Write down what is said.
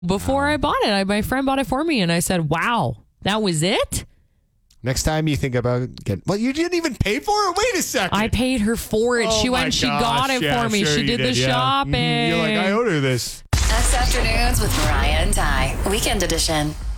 before I bought it. My friend bought it for me, and I said, "Wow, that was it." Next time you think about getting... Well, you didn't even pay for it? Wait a second. I paid her for it. She went and she got it for me. Sure She did the shopping. You're like, I owed her this. Us Afternoons with Mariah and Ty. Weekend edition.